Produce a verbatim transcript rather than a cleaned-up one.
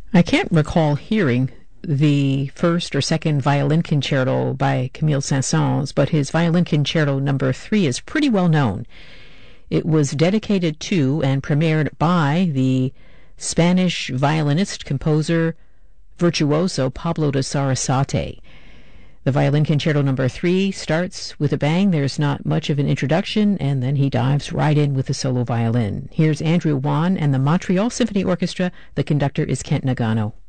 I can't recall hearing the first or second violin concerto by Camille Saint-Saëns, but his violin concerto number three is pretty well known. It was dedicated to and premiered by the Spanish violinist, composer, virtuoso Pablo de Sarasate. The violin concerto number three starts with a bang. There's not much of an introduction, and then he dives right in with the solo violin. Here's Andrew Wan and the Montreal Symphony Orchestra. The conductor is Kent Nagano.